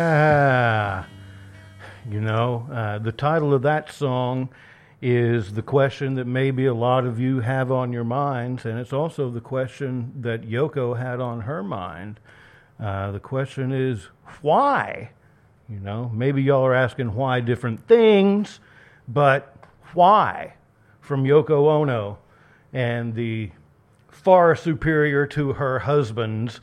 Ah, the title of that song is the question that maybe a lot of you have on your minds, and it's also the question that Yoko had on her mind. The question is, why? Maybe y'all are asking why different things, but why? From Yoko Ono and the far superior to her husband's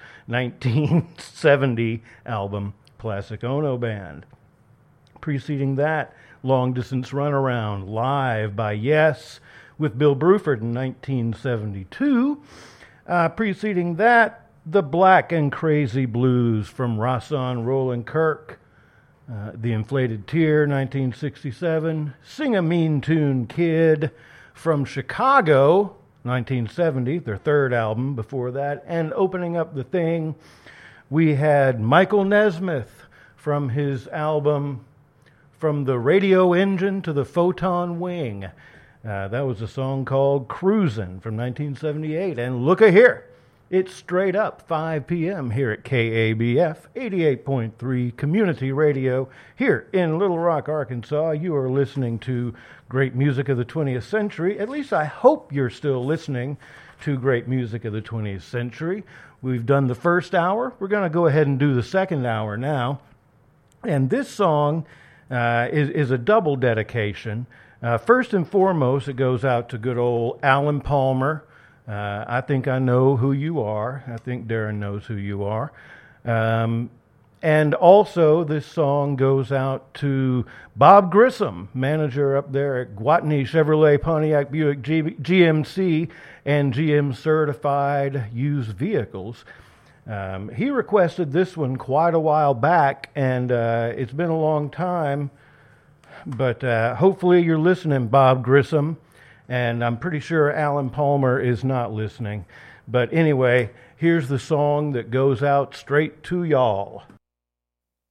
1970 album, Plastic Ono Band. Preceding that, Long Distance Runaround, live by Yes, with Bill Bruford in 1972. Preceding that, The Black and Crazy Blues from Rahsaan Roland Kirk. The Inflated Tear, 1967. Sing a Mean Tune Kid from Chicago, 1970, their third album before that. And opening up the thing, we had Michael Nesmith from his album From the Radio Engine to the Photon Wing. That was a song called Cruisin' from 1978. And look-a here, it's straight up 5 p.m. here at KABF 88.3 Community Radio here in Little Rock, Arkansas. You are listening to great music of the 20th century. At least I hope you're still listening to great music of the 20th century. We've done the first hour. We're going to go ahead and do the second hour now. And this song is a double dedication. First and foremost, it goes out to good old Alan Palmer. I think I know who you are. I think Darren knows who you are. And also, this song goes out to Bob Grissom, manager up there at Gwatney Chevrolet Pontiac Buick GMC and GM Certified Used Vehicles. He requested this one quite a while back, and it's been a long time, but hopefully you're listening, Bob Grissom, and I'm pretty sure Alan Palmer is not listening. But anyway, here's the song that goes out straight to y'all.